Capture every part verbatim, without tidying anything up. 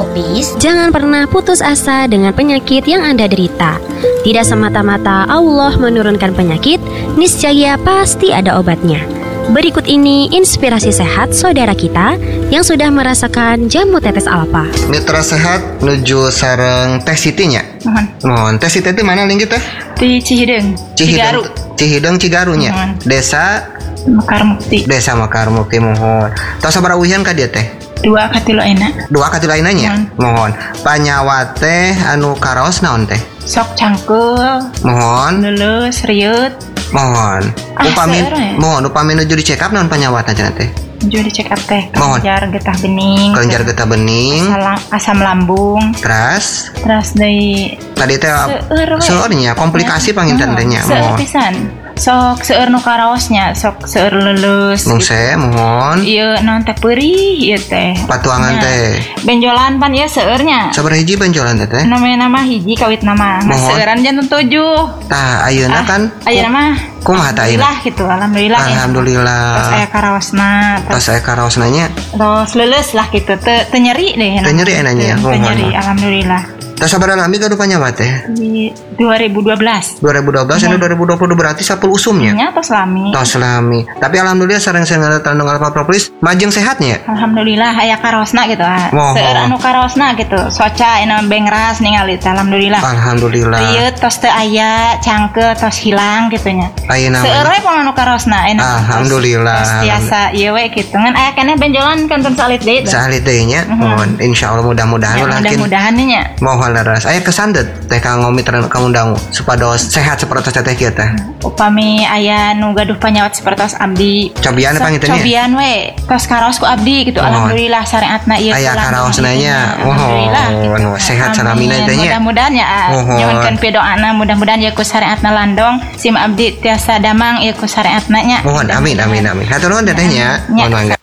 Radiopis, jangan pernah putus asa dengan penyakit yang Anda derita. Tidak semata-mata Allah menurunkan penyakit, niscaya pasti ada obatnya. Berikut ini inspirasi sehat saudara kita yang sudah merasakan jamu tetes alfa. Mitra sehat nuju sareng Teh Siti nya. Mohon. Mohon. Teh Siti itu mana linggih teh? Di Cihideng, Cigaru, Cihideng Cigarunya. Mohon. Desa Mekar Mukti. Desa Mekar Mukti. Mohon. Tos sabaraha ujian ka dieu teh? Dua katilu ayeuna. Dua katilu ayeuna. Mohon. Panyawa teh anu karaos naon teh? Sok cangkeul, Mohon. leuleus, rieut. Mohon. Ah, Upami seueur ya? mohon upami nuju di check up naon panyawatna cenah teh? Juga di check up teh. Mohon. Kelenjar getah bening. Kelenjar getah bening. Asam, asam lambung. Teras Terus dari tadi teh Seueur we. seurnya komplikasi panginten teh nya. Seueur Mohon. pisan. Sok seueur nu karaosnya, sok seueur leuleus. Nungse mohon. Ieu naon teh peurih ieu teh. Patuangan Nya. teh. Benjolan pan ieu seueurnya. Sabaraha hiji benjolan teh teh? Namanya nama hiji kawit nama. Nah, Mohon. seueuran jantung tujuh. Tah ayeuna kan Ayeuna mah kumaha tah ayeuna? alhamdulillah gitu, alhamdulillah. ya. Alhamdulillah. Terus aya karaosna, terus Pas saya karaosna nya terus leuleus lah gitu. Teu teu nyeri deh. Teu nyeri enaknya, Teu mohon. nyeri, alhamdulillah. tah sabaraha lami gaduh panyawa teh? Di dua ribu dua belas. dua ribu dua belas ini dua ribu dua puluh berarti sepuluh usumnya. Nya tos lami. Tos lami. Tapi alhamdulillah sareng saya tandung alfa propolis majeng sehatnya. Alhamdulillah aya karaosna gitu. ah. Mohon. Seueur anu karaosna gitu. Soca ina bengras ningali teh alhamdulillah. Alhamdulillah. Rieuh tos teu aya, cangkeul tos hilang gitu nya. Ayeuna Seueur we pang anu karaosna enak. Alhamdulillah. Tos tiasa ieu we kitu. Ngan aya keneh benjolan kantun salit deui. Salit deui nya. Mohon insyaallah mudah-mudahan Ya, ulah kin. mudah-mudahan nya. Mohon laras. Aya kesandet teh kanggo mitra kamu dangu supados sehat sapertos teh kieu teh. Upami aya nu gaduh panyawat sapertos abdi. Cobian apa gitu nya? Cobian we. Tos karaos ku abdi gitu. Mohon. Alhamdulillah syariatna ieu. Aya karaosna nya. Alhamdulillah. Mohon. gitu. Sehat salamina Amin. teh nya. Mudah-mudahan ya. Mohon. Nyuwunkeun pidoana mudah-mudahan ieu ku syariatna landong. Sim abdi tiasa damang ieu ku syariatna nya. Mohon amin amin amin. Hatur nuhun teh nya. Nya. Mohon mangga.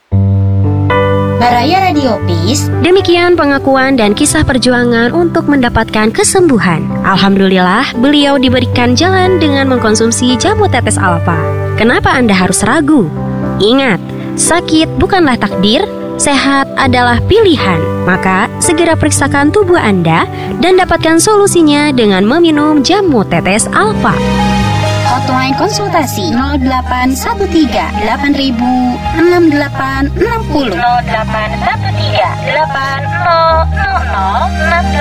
Baraya Radiopis, Demikian pengakuan dan kisah perjuangan untuk mendapatkan kesembuhan. Alhamdulillah, beliau diberikan jalan dengan mengkonsumsi jamu tetes alfa. Kenapa Anda harus ragu? Ingat, sakit bukanlah takdir, sehat adalah pilihan. Maka, segera periksakan tubuh Anda dan dapatkan solusinya dengan meminum jamu tetes alfa. hotline konsultasi nol delapan satu tiga delapan ribu enam delapan enam nol. nol delapan satu tiga delapan nol nol nol enam